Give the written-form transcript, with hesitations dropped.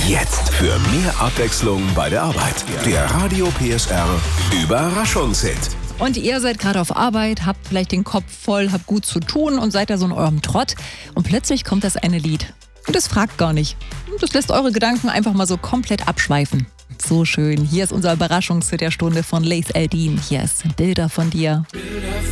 Jetzt für mehr Abwechslung bei der Arbeit. Der Radio PSR Überraschungshit. Und ihr seid gerade auf Arbeit, habt vielleicht den Kopf voll, habt gut zu tun und seid da so in eurem Trott. Und plötzlich kommt das eine Lied. Und das fragt gar nicht. Das lässt eure Gedanken einfach mal so komplett abschweifen. So schön. Hier ist unser Überraschungshit der Stunde von Laith Al-Deen. Hier ist Bilder von dir. Bilder